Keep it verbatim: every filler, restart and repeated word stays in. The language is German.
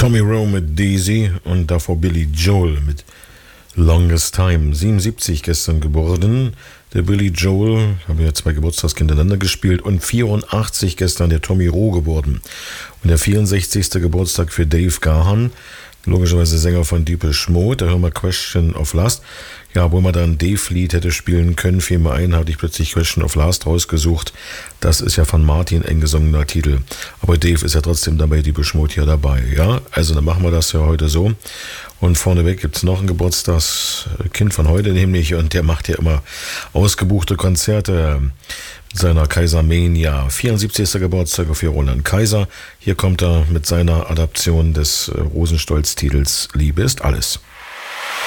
Tommy Rowe mit Daisy und davor Billy Joel mit Longest Time. siebenundsiebzig gestern geboren. Der Billy Joel, haben ja zwei Geburtstagskinder hintereinander gespielt, und vierundachtzig gestern der Tommy Rowe geboren. Und der vierundsechzigste Geburtstag für Dave Gahan, logischerweise Sänger von Deepish Mode. Da hören wir Question of Last. Ja, obwohl man da ein Dave-Lied hätte spielen können, fiel mir ein, hatte ich plötzlich Question of Last rausgesucht. Das ist ja von Martin eng gesungener Titel. Aber Dave ist ja trotzdem dabei, Deepish Mode hier dabei. Ja, also dann machen wir das ja heute so. Und vorneweg gibt es noch ein Geburtstagskind von heute nämlich, und der macht ja immer ausgebuchte Konzerte mit seiner Kaisermania. vierundsiebzigster Geburtstag für Roland Kaiser. Hier kommt er mit seiner Adaption des Rosenstolz-Titels Liebe ist alles.